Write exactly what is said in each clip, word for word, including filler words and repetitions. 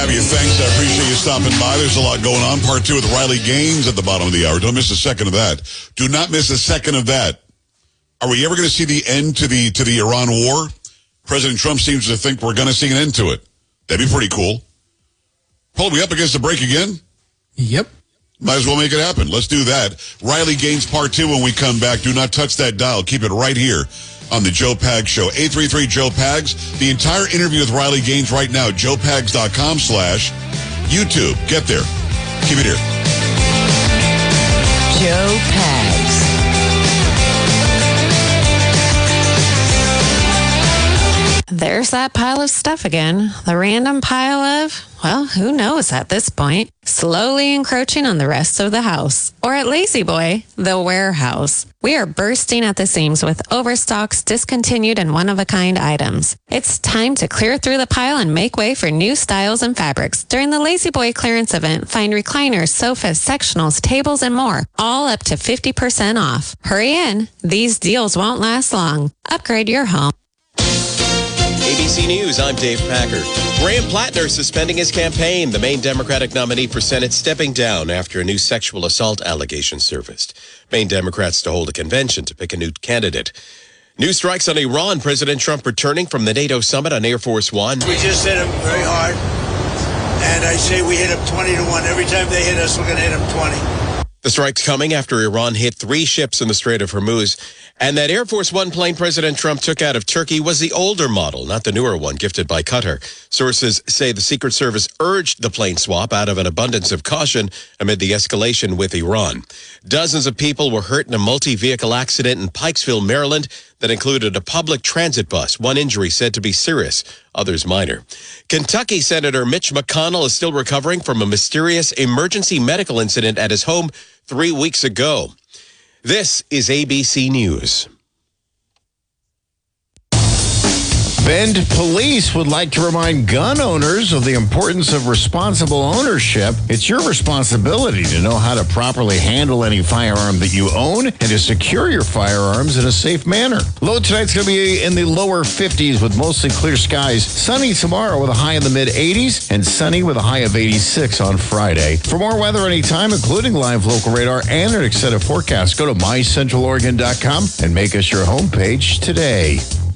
have you. Thanks. I appreciate you stopping by. There's a lot going on. Part two with Riley Gaines at the bottom of the hour. Don't miss a second of that. Do not miss a second of that. Are we ever going to see the end to the to the Iran war? President Trump seems to think we're going to see an end to it. That'd be pretty cool. Hold me up against the break again? Yep. Might as well make it happen. Let's do that. Riley Gaines part two when we come back. Do not touch that dial. Keep it right here on the Joe Pags Show. eight three three Joe Pags. The entire interview with Riley Gaines right now. joe pags dot com slash YouTube. Get there. Keep it here. Joe Pags. There's that pile of stuff again. The random pile of, well, who knows at this point, slowly encroaching on the rest of the house. Or at Lazy Boy, the warehouse. We are bursting at the seams with overstocks, discontinued, and one-of-a-kind items. It's time to clear through the pile and make way for new styles and fabrics. During the Lazy Boy clearance event, find recliners, sofas, sectionals, tables, and more, all up to fifty percent off. Hurry in. These deals won't last long. Upgrade your home. A B C News, I'm Dave Packer. Graham Plattner suspending his campaign. The main Democratic nominee for Senate stepping down after a new sexual assault allegation surfaced. Maine Democrats to hold a convention to pick a new candidate. New strikes on Iran. President Trump returning from the NATO summit on Air Force One. We just hit them very hard. And I say we hit them twenty to one. Every time they hit us, we're going to hit them twenty. The strikes coming after Iran hit three ships in the Strait of Hormuz. And that Air Force One plane President Trump took out of Turkey was the older model, not the newer one gifted by Qatar. Sources say the Secret Service urged the plane swap out of an abundance of caution amid the escalation with Iran. Dozens of people were hurt in a multi-vehicle accident in Pikesville, Maryland, that included a public transit bus. One injury said to be serious, others minor. Kentucky Senator Mitch McConnell is still recovering from a mysterious emergency medical incident at his home three weeks ago. This is A B C News. Bend Police would like to remind gun owners of the importance of responsible ownership. It's your responsibility to know how to properly handle any firearm that you own and to secure your firearms in a safe manner. Low tonight's going to be in the lower fifties with mostly clear skies. Sunny tomorrow with a high in the mid eighties and sunny with a high of eighty-six on Friday. For more weather anytime, including live local radar and an extended forecast, go to my central oregon dot com and make us your homepage today.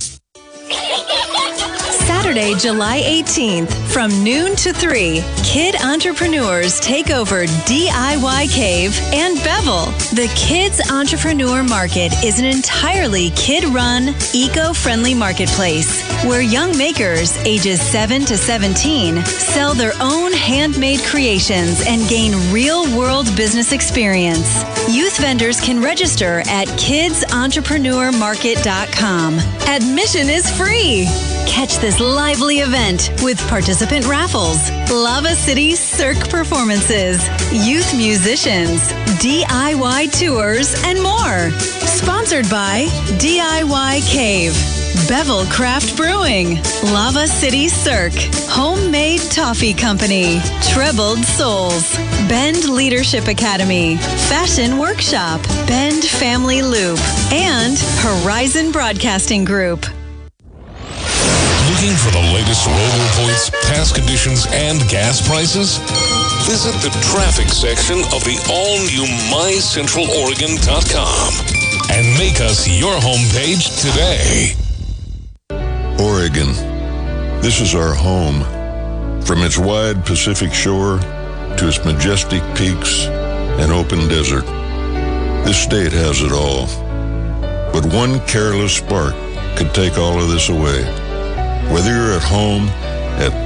Saturday, July eighteenth, from noon to three, kid entrepreneurs take over D I Y Cave and Bevel. The Kids Entrepreneur Market is an entirely kid-run, eco-friendly marketplace where young makers ages seven to seventeen sell their own handmade creations and gain real-world business experience. Youth vendors can register at kids entrepreneur market dot com. Admission is free. Catch this lively event with participant raffles, Lava City Cirque performances, youth musicians, D I Y tours, and more. Sponsored by D I Y Cave, Bevel Craft Brewing, Lava City Cirque, Homemade Toffee Company, Trebled Souls, Bend Leadership Academy, Fashion Workshop, Bend Family Loop, and Horizon Broadcasting Group. Looking for the latest road reports, past conditions, and gas prices? Visit the traffic section of the all-new my central oregon dot com and make us your homepage today. Oregon. This is our home. From its wide Pacific shore to its majestic peaks and open desert. This state has it all. But one careless spark could take all of this away. Whether you're at home, at